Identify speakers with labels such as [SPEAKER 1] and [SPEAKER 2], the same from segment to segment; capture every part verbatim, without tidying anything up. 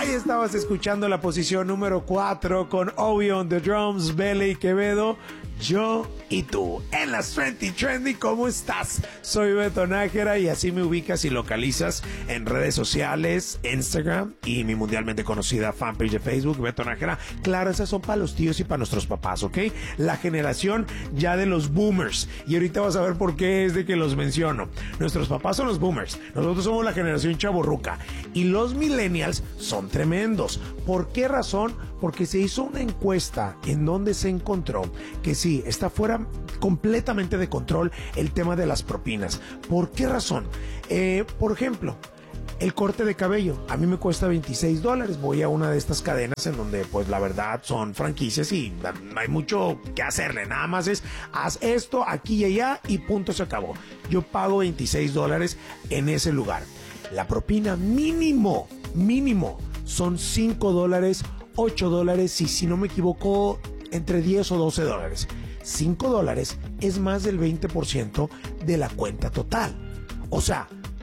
[SPEAKER 1] Ahí estabas escuchando la posición número cuatro con Obi on the drums, Bele y Quevedo, Yo y Tú. En las Trendy Trendy, ¿cómo estás? Soy Beto Nájera y así me ubicas y localizas en redes sociales, Instagram y mi mundialmente conocida fanpage de Facebook, Beto Nájera. Claro, esas son para los tíos y para nuestros papás, ¿ok? La generación ya de los boomers. Y ahorita vas a ver por qué es de que los menciono. Nuestros papás son los boomers. Nosotros somos la generación chavorruca. Y los millennials son tremendos. ¿Por qué razón? Porque se hizo una encuesta en donde se encontró que sí, está fuera completamente de control el tema de las propinas. ¿Por qué razón? Eh, por ejemplo, el corte de cabello. A mí me cuesta veintiséis dólares. Voy a una de estas cadenas en donde, pues, la verdad son franquicias y no hay mucho que hacerle. Nada más es, haz esto aquí y allá y punto, se acabó. Yo pago veintiséis dólares en ese lugar. La propina mínimo, mínimo, son cinco dólares, ocho dólares y, si no me equivoco, entre diez o doce dólares. cinco dólares es más del veinte por ciento de la cuenta total. O sea,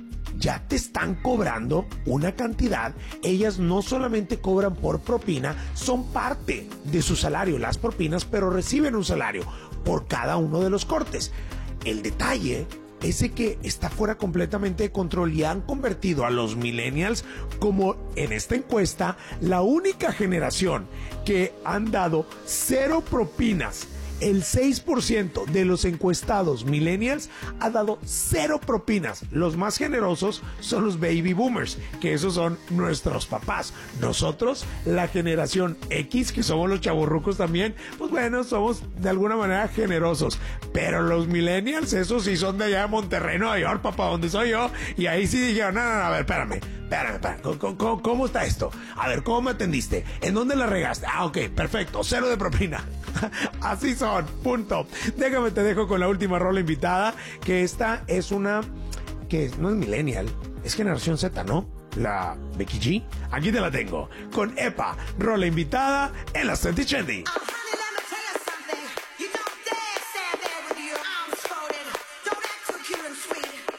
[SPEAKER 1] ya te están cobrando una cantidad. Ellas no solamente cobran por propina, son parte de su salario, las propinas, pero reciben un salario por cada uno de los cortes. El detalle es que está fuera completamente de control y han convertido a los millennials como, en esta encuesta, la única generación que han dado cero propinas. El seis por ciento de los encuestados millennials ha dado cero propinas. Los más generosos son los baby boomers, que esos son nuestros papás. Nosotros, la generación X, que somos los chavorrucos también, pues bueno, somos de alguna manera generosos. Pero los millennials, esos sí son de allá de Monterrey, Nueva York, papá, donde soy yo. Y ahí sí dijeron, no, no, no, a ver, espérame, espérame, espérame, ¿cómo, cómo, cómo está esto? A ver, ¿cómo me atendiste? ¿En dónde la regaste? Ah, ok, perfecto, cero de propina. Así son, punto. Déjame, te dejo con la última rola invitada, que esta es una que no es millennial, es generación Z, ¿no? La Becky G. Aquí te la tengo, con Epa, rola invitada en las Trendy Trendy.